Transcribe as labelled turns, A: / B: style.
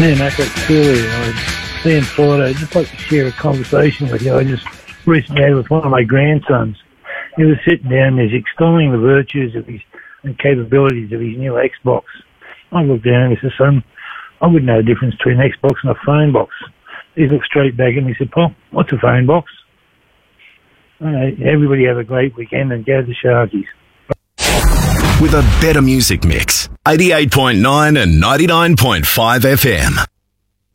A: Yeah, mate, that's cool. I see him Friday. I'd just like to share a conversation with you. I just recently had with one of my grandsons. He was sitting down, he's extolling the virtues of his and capabilities of his new Xbox. I looked down and he said, son, I wouldn't know the difference between an Xbox and a phone box. He looked straight back at me and he said, Pop, what's a phone box? Everybody have a great weekend and go to the Sharkies.
B: With a better music mix. 88.9 and 99.5 FM.